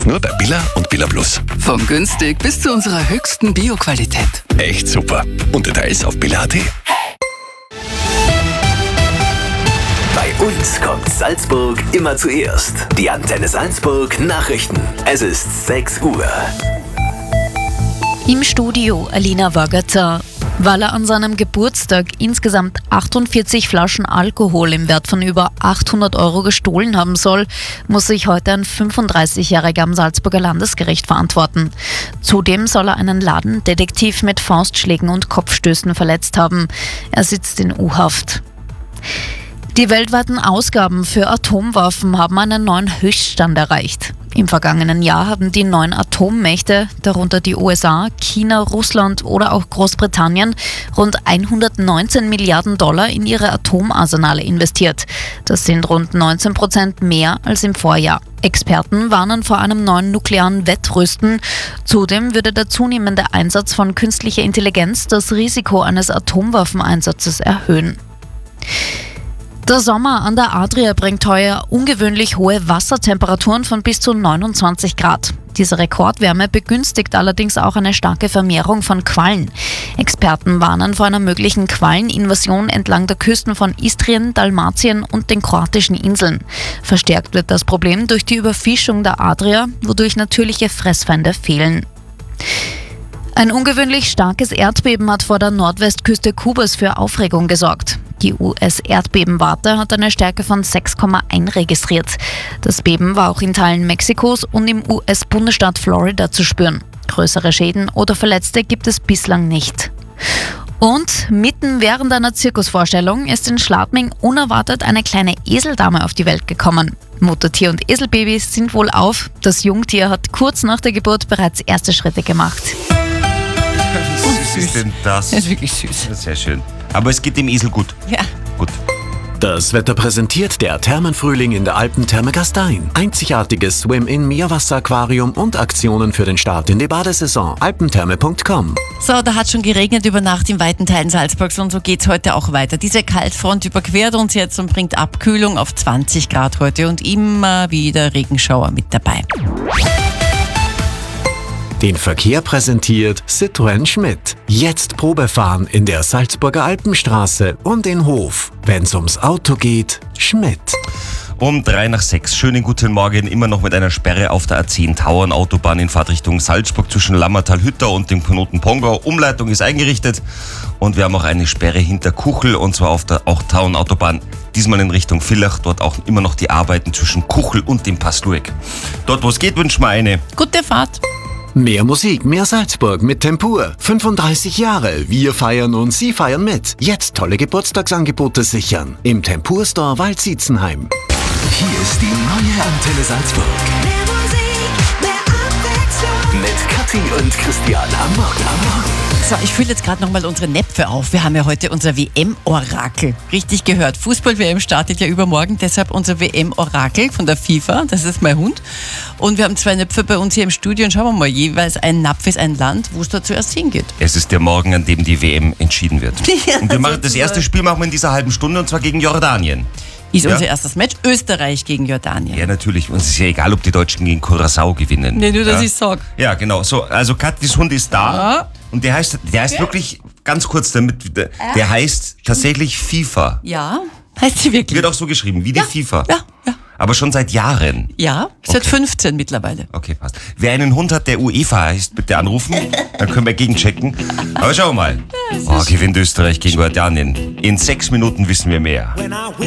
Nur bei Billa und Billa Plus. Von günstig bis zu unserer höchsten Bio-Qualität. Echt super. Und Details auf billa.at. Bei uns kommt Salzburg immer zuerst. Die Antenne Salzburg Nachrichten. Es ist 6 Uhr. Im Studio Alina Wagater. Weil er an seinem Geburtstag insgesamt 48 Flaschen Alkohol im Wert von über 800 Euro gestohlen haben soll, muss sich heute ein 35-Jähriger am Salzburger Landesgericht verantworten. Zudem soll er einen Ladendetektiv mit Faustschlägen und Kopfstößen verletzt haben. Er sitzt in U-Haft. Die weltweiten Ausgaben für Atomwaffen haben einen neuen Höchststand erreicht. Im vergangenen Jahr haben die 9 Atommächte, darunter die USA, China, Russland oder auch Großbritannien, rund 119 Milliarden Dollar in ihre Atomarsenale investiert. Das sind rund 19% mehr als im Vorjahr. Experten warnen vor einem neuen nuklearen Wettrüsten. Zudem würde der zunehmende Einsatz von künstlicher Intelligenz das Risiko eines Atomwaffeneinsatzes erhöhen. Der Sommer an der Adria bringt heuer ungewöhnlich hohe Wassertemperaturen von bis zu 29 Grad. Diese Rekordwärme begünstigt allerdings auch eine starke Vermehrung von Quallen. Experten warnen vor einer möglichen Qualleninvasion entlang der Küsten von Istrien, Dalmatien und den kroatischen Inseln. Verstärkt wird das Problem durch die Überfischung der Adria, wodurch natürliche Fressfeinde fehlen. Ein ungewöhnlich starkes Erdbeben hat vor der Nordwestküste Kubas für Aufregung gesorgt. Die US-Erdbebenwarte hat eine Stärke von 6,1 registriert. Das Beben war auch in Teilen Mexikos und im US-Bundesstaat Florida zu spüren. Größere Schäden oder Verletzte gibt es bislang nicht. Und mitten während einer Zirkusvorstellung ist in Schladming unerwartet eine kleine Eseldame auf die Welt gekommen. Muttertier und Eselbabys sind wohlauf. Das Jungtier hat kurz nach der Geburt bereits erste Schritte gemacht. Wie süß ist denn das? Das ist wirklich süß. Sehr schön. Aber es geht dem Esel gut. Ja. Gut. Das Wetter präsentiert der Thermenfrühling in der Alpentherme Gastein. Einzigartiges Swim-In-Meerwasseraquarium und Aktionen für den Start in die Badesaison. alpentherme.com. So, da hat schon geregnet über Nacht in weiten Teilen Salzburgs und so geht's heute auch weiter. Diese Kaltfront überquert uns jetzt und bringt Abkühlung auf 20 Grad heute und immer wieder Regenschauer mit dabei. Den Verkehr präsentiert Citroën Schmidt. Jetzt Probefahren in der Salzburger Alpenstraße und in Hof. Wenn's ums Auto geht, Schmidt. Um 5:03. Schönen guten Morgen. Immer noch mit einer Sperre auf der A10 Tauernautobahn in Fahrtrichtung Salzburg zwischen Lammertal-Hütter und dem Knoten Pongau. Umleitung ist eingerichtet und wir haben auch eine Sperre hinter Kuchel und zwar auf der auch Tauernautobahn. Diesmal in Richtung Villach. Dort auch immer noch die Arbeiten zwischen Kuchel und dem Pass Lueck. Dort, wo es geht, wünschen wir eine Gute Fahrt. Mehr Musik, mehr Salzburg mit Tempur. 35 Jahre. Wir feiern und Sie feiern mit. Jetzt tolle Geburtstagsangebote sichern. Im Tempur Store Waldsietzenheim. Hier ist die neue Antenne Salzburg. Mehr Musik, mehr Abwechslung. Mit Kathi und Christian am Morgen. So, ich fülle jetzt gerade nochmal unsere Näpfe auf. Wir haben ja heute unser WM-Orakel. Richtig gehört. Fußball-WM startet ja übermorgen, deshalb unser WM-Orakel von der FIFA. Das ist mein Hund. Und wir haben 2 Näpfe bei uns hier im Studio und schauen wir mal, jeweils ein Napf ist ein Land, wo es da zuerst hingeht. Es ist der Morgen, an dem die WM entschieden wird. Ja, und wir machen das erste Spiel machen wir in dieser halben Stunde und zwar gegen Jordanien. Ist Ja. unser erstes Match Österreich gegen Jordanien. Ja, natürlich. Uns ist ja egal, ob die Deutschen gegen Curaçao gewinnen. Nee, nur, dass ja? ich sag. Ja, genau. So, also Katis Hund ist da. Ja. Und der heißt wirklich, ganz kurz damit, der heißt tatsächlich FIFA. Ja, heißt sie wirklich? Wird auch so geschrieben, wie die FIFA. Ja, ja. Aber schon seit Jahren. Ja, seit 15 mittlerweile. Okay, passt. Wer einen Hund hat, der UEFA heißt, bitte anrufen. Dann können wir gegenchecken. Aber schau mal. Gewinnt Österreich gegen Jordanien. In 6 Minuten wissen wir mehr. When I